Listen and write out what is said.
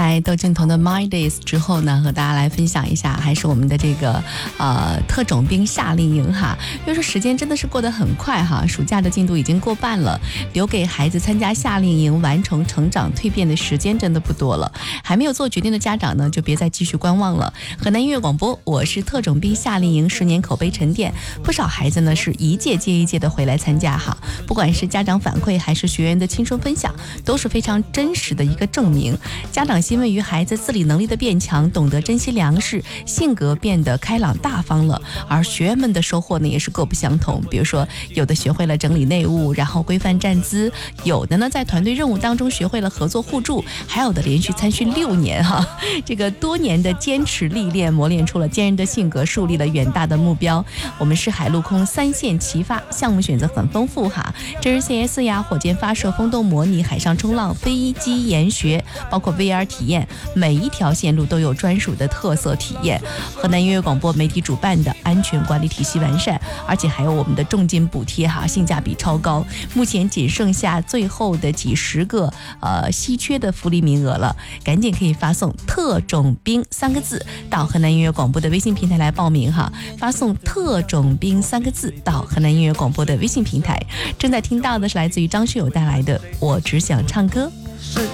来窦靖童的 My Days 之后呢，和大家来分享一下，还是我们的这个特种兵夏令营哈。因为说时间真的是过得很快哈，暑假的进度已经过半了，留给孩子参加夏令营完成成长蜕变的时间真的不多了。还没有做决定的家长呢，就别再继续观望了。河南音乐广播，我是特种兵夏令营10年口碑沉淀，不少孩子呢是一届接一届的回来参加哈。不管是家长反馈还是学员的亲身分享，都是非常真实的一个证明。家长欣慰于孩子自理能力的变强，懂得珍惜粮食，性格变得开朗大方了。而学员们的收获呢也是各不相同，比如说有的学会了整理内务，然后规范站姿，有的呢在团队任务当中学会了合作互助，还有的连续参训6年哈，这个多年的坚持历练磨练出了坚韧的性格，树立了远大的目标。我们是海陆空3线齐发，项目选择很丰富哈，真人 CS 呀，火箭发射、风洞模拟、海上冲浪、飞机研学，包括 VR 体验，每一条线路都有专属的特色体验。河南音乐广播媒体主办的安全管理体系完善，而且还有我们的重金补贴哈，性价比超高。目前仅剩下最后的几十个稀缺的福利名额了，赶紧可以发送特种兵3个字到河南音乐广播的微信平台来报名哈，发送特种兵3个字到河南音乐广播的微信平台。正在听到的是来自于张学友带来的我只想唱歌。